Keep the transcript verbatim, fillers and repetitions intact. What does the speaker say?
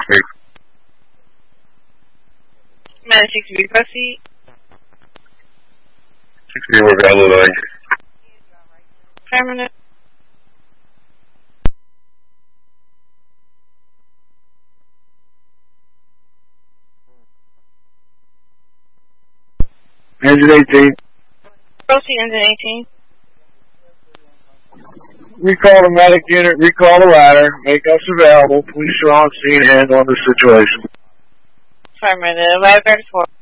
three. Medic six three, proceed. six three, we're available, thank you. Permanent. Engine eighteen. Proceed, engine eighteen. Recall the medic unit, recall the ladder, make us available. Police are on scene, handling the situation. Affirmative. Live thirty-four.